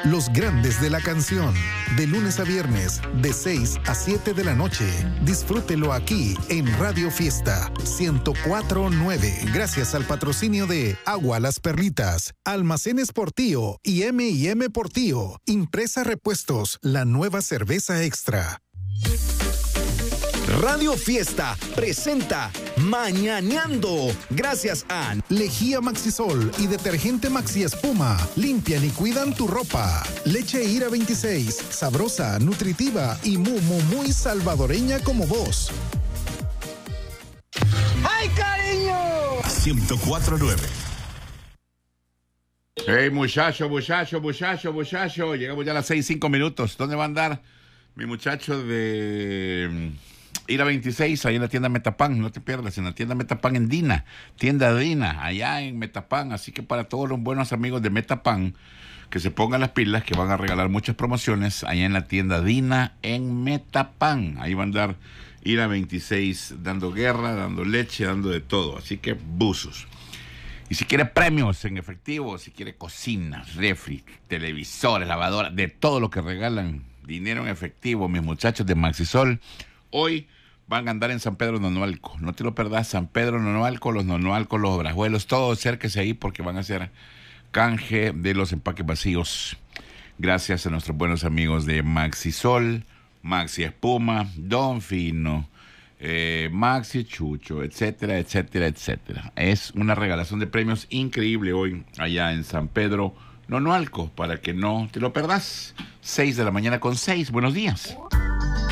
Los grandes de la canción, de lunes a viernes, de 6 a 7 de la noche. Disfrútelo aquí en Radio Fiesta 104.9. Gracias al patrocinio de Agua Las Perlitas, Almacenes Portillo y M&M Portillo. Impresa Repuestos, la nueva cerveza extra. Radio Fiesta presenta Mañaneando, gracias a Lejía Maxisol y detergente Maxi Espuma. Limpian y cuidan tu ropa. Leche Ira 26, sabrosa, nutritiva y muy salvadoreña como vos. ¡Ay, cariño! 104.9. Hey, muchacho. Llegamos ya a las 6:05. ¿Dónde va a andar mi muchacho de Ira 26, ahí en la tienda Metapan? No te pierdas, en la tienda Metapan en Dina, tienda Dina, allá en Metapan. Así que para todos los buenos amigos de Metapan, que se pongan las pilas, que van a regalar muchas promociones allá en la tienda Dina en Metapan. Ahí va a andar Ira 26 dando guerra, dando leche, dando de todo. Así que buzos. Y si quiere premios en efectivo, si quiere cocinas, refri, televisores, lavadoras, de todo lo que regalan, dinero en efectivo, mis muchachos de Maxisol, hoy van a andar en San Pedro Nonualco. No te lo perdás, San Pedro Nonualco, los Obrajuelos, todo acérquese ahí porque van a hacer canje de los empaques vacíos. Gracias a nuestros buenos amigos de Maxisol, Maxi Espuma, Don Fino, Maxi Chucho, etcétera. Es una regalación de premios increíble hoy allá en San Pedro Nonualco, para que no te lo perdás. 6 de la mañana con 6. Buenos días.